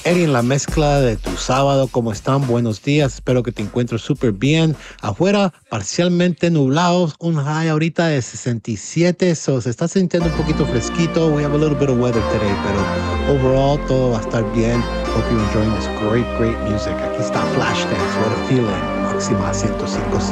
Eri en la mezcla de tu sábado. ¿Cómo están? Buenos días. Espero que te encuentres súper bien. Afuera, parcialmente nublados. Un high ahorita de 67. So, se está sintiendo un poquito fresquito. We have a little bit of weather today, pero overall todo va a estar bien. Hope you're enjoying this great, great music. Aquí está Flashdance. What a feeling. Máxima 105.7.